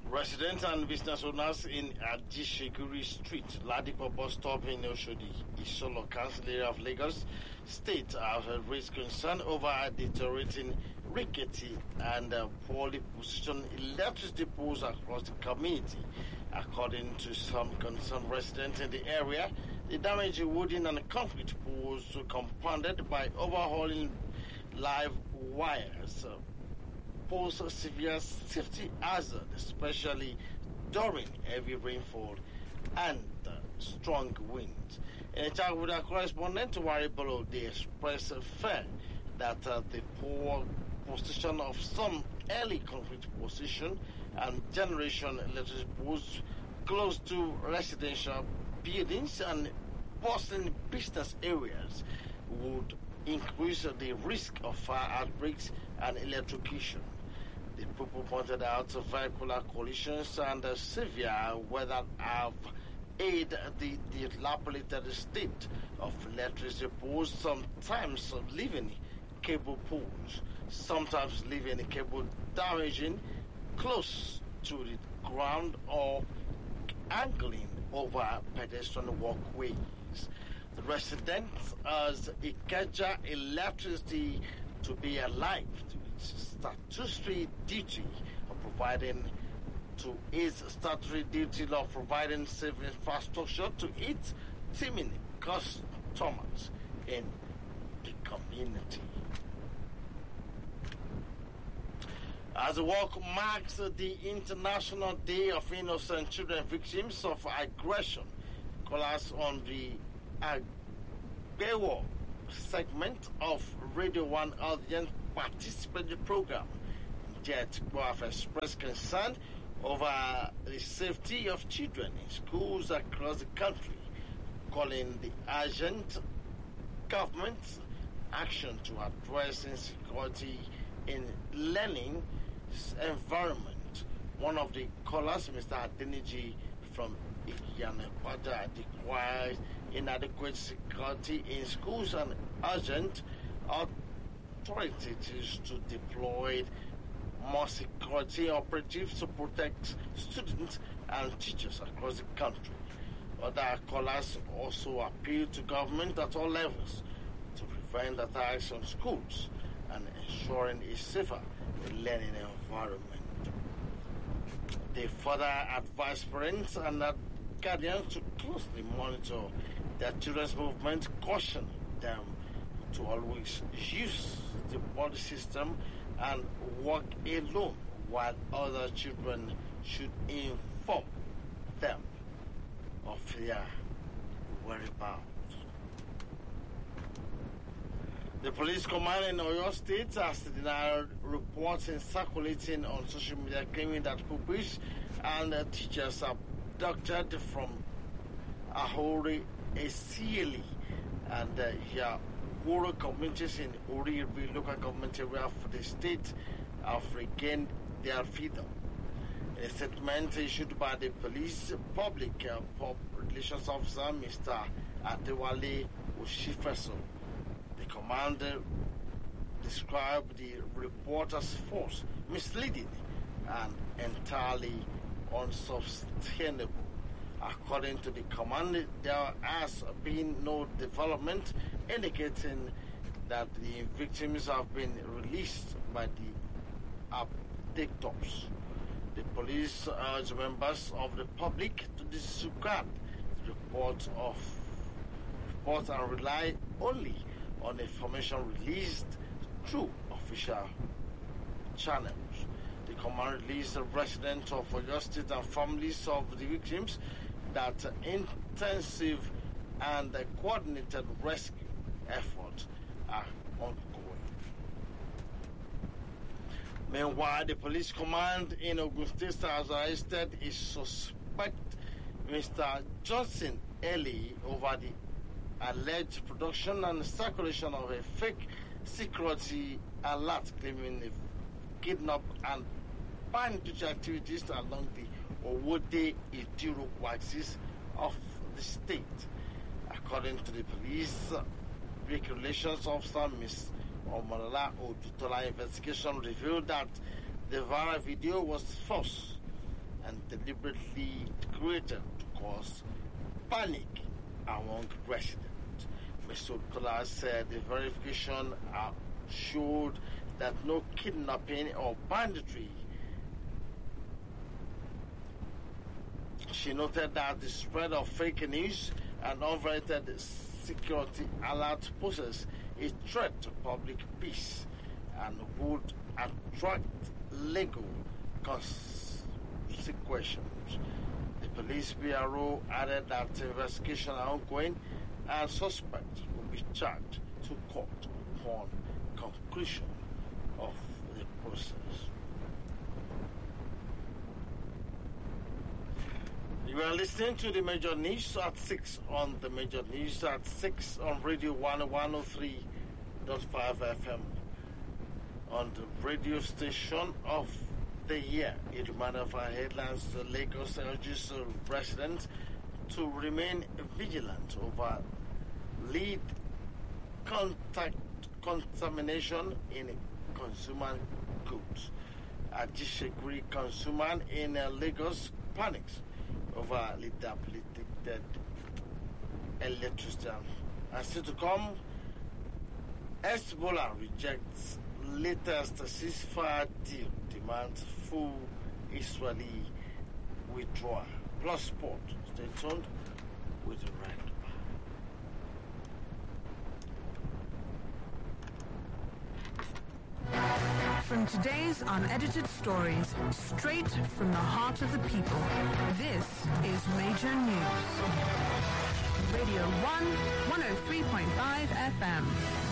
Residents and business owners in Ajishiguri Street, Ladipo bus stop in Oshodi, Isolo Council area of Lagos State have raised concern over deteriorating, rickety and poorly positioned electricity poles across the community. According to some concerned residents in the area, the damaged wooden and concrete poles were compounded by overhauling live wires. Pose a severe safety hazard, especially during heavy rainfall and strong winds. In a chat with our correspondent to Waribolo, they expressed fear that the poor position of some early concrete position and generation electricity poles close to residential buildings and bustling business areas would increase the risk of fire outbreaks and electrocution. The people pointed out vehicular collisions and severe weather have aided the dilapidated state of electricity poles, sometimes leaving cable poles, sometimes leaving cable damaging close to the ground or angling over pedestrian walkways. The residents urged Ikeja Electricity to be alive to its statutory duty of providing safe infrastructure to its teeming customers in the community. As the walk marks the International Day of Innocent Children Victims of Aggression, callers on the Agbewo segment of Radio 1 audience participated program yet have expressed concern over the safety of children in schools across the country, calling the urgent government action to address insecurity in learning environment. One of the callers, Mr. Adeniji from Iyanepada, requires inadequate security in schools and urgent authorities to deploy more security operatives to protect students and teachers across the country. Other callers also appeal to government at all levels to prevent attacks on schools and ensuring a safer learning environment. They further advise parents and guardians to closely monitor their children's movement, cautioning them to always use the body system and walk alone, while other children should inform them of their whereabouts. The police command in Oyo State has denied reports circulating on social media claiming that pupils and teachers are abducted from Ahori Esieli and Yaworo communities in Uri local government area of the state have regained their freedom. In a statement issued by the police public relations officer, Mr. Adewale Oshifeso, the commander described the report as false, misleading, and entirely unsustainable. According to the commander, there has been no development indicating that the victims have been released by the abductors. The police urge members of the public to disregard the report and rely only on information released through official channels. The command released the residents of Oyo State and families of the victims that intensive and coordinated rescue efforts are ongoing. Meanwhile, the police command in Ogun State has arrested a suspect, Mr. Johnson Eli, over the alleged production and circulation of a fake security alert claiming the kidnap and banditry activities along the Owode Idiro axis of the state. According to the police, public relations officer Ms. Omolola Odutola investigation revealed that the viral video was false and deliberately created to cause panic among residents. Mr. Odutola said the verification showed that no kidnapping or banditry. She noted that the spread of fake news and unverified security alert poses a threat to public peace and would attract legal consequences. The police bureau added that investigations are ongoing and suspects will be charged to court upon conclusion of the process. You are listening to the Major News at 6 on the Major News at 6 on Radio 103.5 FM. On the radio station of the year, a reminder of our headlines: the Lagos urges residents to remain vigilant over lead contamination in consumer goods. Ajishekiri consumer in Lagos panics over lead-depleted electricity. And still to come, Hezbollah rejects latest ceasefire deal, demands full Israeli withdrawal. Plus sport. Stay tuned with the right. From today's unedited stories, straight from the heart of the people, this is Major News. Radio 1, 103.5 FM.